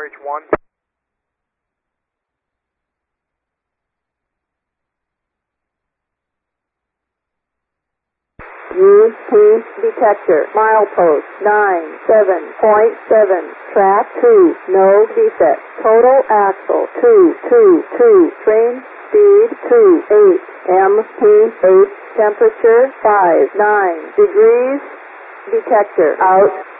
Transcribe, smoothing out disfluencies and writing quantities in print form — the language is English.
RH1. UP detector, milepost 97.7, track 2, no defect, total axle 222, train speed 28, MPH temperature 59 degrees, detector out.